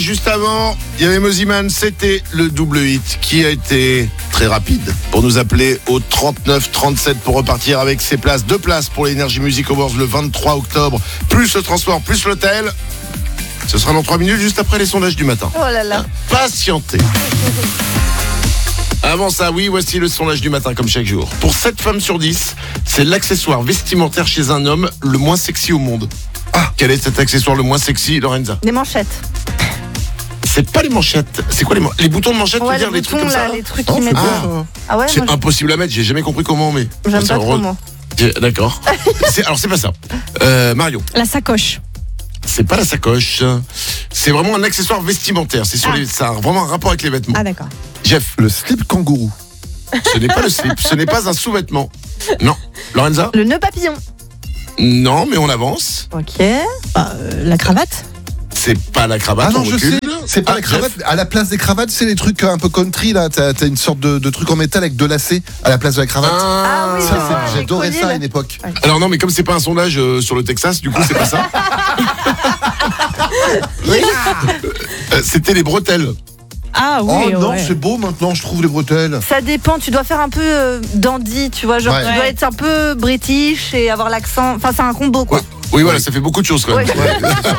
juste avant, il y avait Moziman, c'était le double hit qui a été très rapide pour nous appeler au 39-37 pour repartir avec ses places. 2 places pour les Energy Music Awards le 23 octobre, plus le transport, plus l'hôtel. Ce sera dans 3 minutes, juste après les sondages du matin. Oh là là. Patientez. Avant ça, oui, voici le sondage du matin comme chaque jour. Pour 7 femmes sur 10, c'est l'accessoire vestimentaire chez un homme le moins sexy au monde. Ah, quel est cet accessoire le moins sexy, Lorenza? Des manchettes. C'est pas les manchettes. C'est quoi les boutons de manchette? Ouais, dire les trucs comme là, ça. les trucs qui mettent. Ah ouais, c'est moi, impossible à mettre. J'ai jamais compris comment on met. J'aime pas trop, moi. D'accord. Alors c'est pas ça. Marion. La sacoche. C'est pas la sacoche. C'est vraiment un accessoire vestimentaire. C'est sur ça a vraiment un rapport avec les vêtements. Ah d'accord. Jeff. Le slip kangourou. Ce n'est pas le slip. Ce n'est pas un sous-vêtement. Non. Lorenza. Le nœud papillon. Non, mais on avance. Ok. La cravate. C'est pas la cravate. Ah non, on je recule. sais. C'est pas la cravate. À la place des cravates, c'est les trucs un peu country là. T'as une sorte de truc en métal avec 2 lacets à la place de la cravate. Ah oui, Ça, je vois, j'ai les adoré colliers, ça à là. une époque. Alors non, mais comme c'est pas un sondage sur le Texas, du coup c'est pas ça. C'était les bretelles. Ah oui. Oh non, ouais. c'est beau maintenant, je trouve les bretelles. Ça dépend, tu dois faire un peu dandy, tu vois, genre Ouais. tu dois être un peu british et avoir l'accent, enfin c'est un combo quoi. Ouais. Oui, voilà, ça fait beaucoup de choses quand même. Ouais.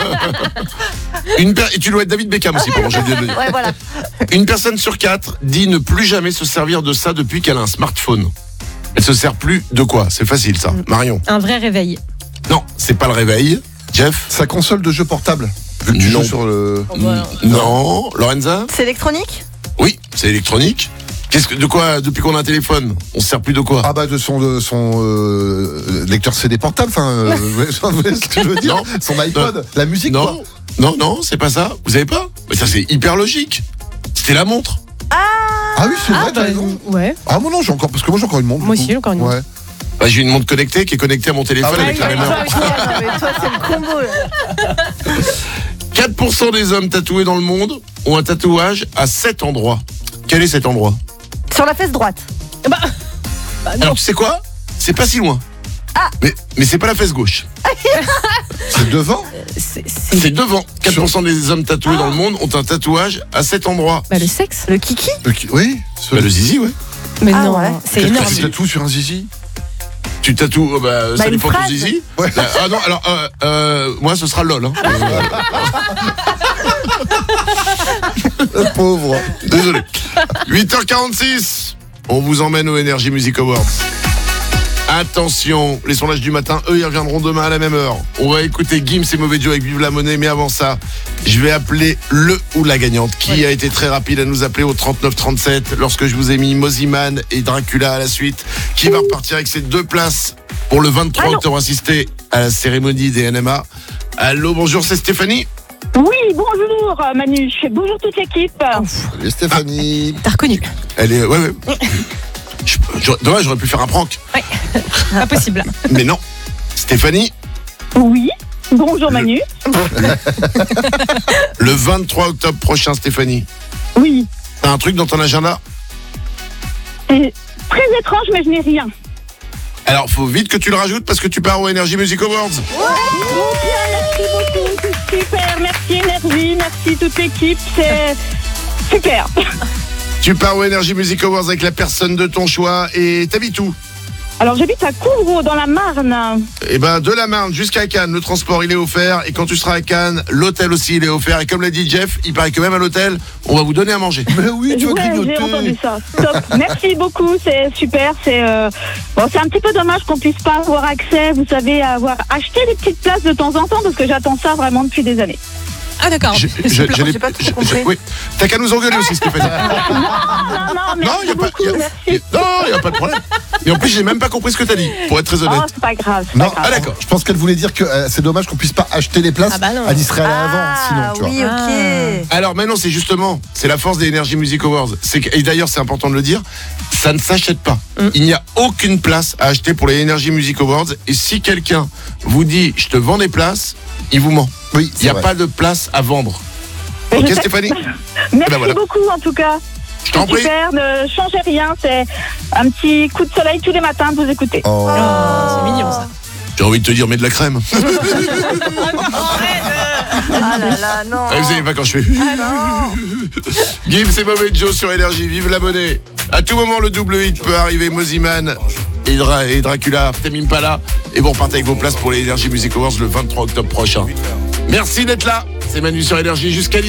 Et tu dois être David Beckham aussi pour manger des deux. Ouais, voilà. Une personne sur 4 dit ne plus jamais se servir de ça depuis qu'elle a un smartphone. Elle se sert plus de quoi? C'est facile ça. Marion. Un vrai réveil. Non, c'est pas le réveil. Jeff. Sa console de jeu portable. Vu que tu Non. joues sur le. Non. Lorenza. C'est électronique? Oui, c'est électronique. De quoi, depuis qu'on a un téléphone, on se sert plus de quoi? Ah bah de son lecteur CD portable, enfin, vous voyez ce que je veux dire? Non. Son iPod, la musique quoi. Non, c'est pas ça. Vous avez pas? Mais ça c'est hyper logique. C'était la montre. Ah oui, c'est vrai, t'as raison. Ouais. Ah moi non, parce que moi j'ai encore une montre. Moi du aussi, coup. j'ai encore une montre. Ouais. Bah, j'ai une montre connectée qui est connectée à mon téléphone Ah oui, avec la même heure. Mais toi c'est le combo là. 4% des hommes tatoués dans le monde ont un tatouage à 7 endroits. Quel est cet endroit? Sur la fesse droite. Alors tu sais quoi? C'est pas si loin. Mais c'est pas la fesse gauche. C'est devant. C'est devant. 4% des hommes tatoués dans le monde ont un tatouage à cet endroit. Bah le sexe. Le kiki? Oui. Bah, le zizi, ouais. Mais Ah non, ouais. c'est Qu'est-ce énorme. que tu tatoues sur un zizi? Tu tatoues, ça une dépend de ton phrase. zizi. Ouais. Ah non, alors, moi ce sera LOL. Hein. Le pauvre. Désolé. 8h46, on vous emmène au Energy Music Awards. Attention, les sondages du matin, eux, ils reviendront demain à la même heure. On va écouter Gims et Mauvais Joe avec Vive la Monnaie, mais avant ça, je vais appeler le ou la gagnante, qui a été très rapide à nous appeler au 39-37, lorsque je vous ai mis Moziman et Dracula à la suite, qui va repartir avec ses 2 places pour le 23 octobre, assister à la cérémonie des NMA. Allô, bonjour, c'est Stéphanie. Oui, bonjour Manu, bonjour toute l'équipe. Salut Stéphanie. T'as reconnu. Elle est... Ouais. Dommage, j'aurais pu faire un prank. Ouais. Impossible. Mais non. Stéphanie, Oui, bonjour Manu. le 23 octobre prochain, Stéphanie, Oui, t'as un truc dans ton agenda? c'est très étrange mais je n'ai rien. Alors, faut vite que tu le rajoutes parce que tu pars au Energy Music Awards. Merci beaucoup, c'est super, merci Énergie, merci toute l'équipe, c'est super. Tu pars au Energy Music Awards avec la personne de ton choix et t'habites où? Alors j'habite à Couvreau dans la Marne. Eh ben, de la Marne jusqu'à Cannes, le transport il est offert et quand tu seras à Cannes, l'hôtel aussi il est offert et comme l'a dit Jeff, il paraît que même à l'hôtel, on va vous donner à manger. Mais oui, tu vas Ouais, j'ai entendu grignoter. ça. Top. Merci beaucoup, c'est super. C'est bon, c'est un petit peu dommage qu'on puisse pas avoir accès, vous savez, à avoir acheté des petites places de temps en temps parce que j'attends ça vraiment depuis des années. Ah d'accord. J'ai pas trop compris. oui. T'as qu'à nous engueuler aussi, Stéphanie. Non, merci il y a pas, beaucoup, merci. non, il y a pas de problème. Et en plus, j'ai même pas compris ce que t'as dit, pour être très honnête. Oh, c'est pas grave. c'est Non, pas grave. Ah d'accord. Je pense qu'elle voulait dire que c'est dommage qu'on puisse pas acheter les places. Ah bah non. Elle y serait allée avant, sinon, tu vois. oui, ok. Alors maintenant, c'est justement, c'est la force des Energy Music Awards. Et d'ailleurs, c'est important de le dire, ça ne s'achète pas. Il n'y a aucune place à acheter pour les Energy Music Awards. Et si quelqu'un vous dit, je te vends des places, il vous ment. Oui, Il n'y a pas de place à vendre. Mais Ok, je sais- Stéphanie? Merci ben voilà. beaucoup en tout cas. Je t'en prie. Super, ne changez rien, c'est un petit coup de soleil tous les matins de vous écouter. Oh. C'est mignon ça. J'ai envie de te dire, mets de la crème. Ah là là, non. Ah, vous savez pas quand je fais. Gims et Mauvais Joe sur Énergie, vive la monnaie. À tout moment, le double hit peut arriver. Moziman et Dracula, Tame Impala. Et vous repartez avec vos places pour les Énergie Music Awards le 23 octobre prochain. Merci d'être là. C'est Manu sur Énergie jusqu'à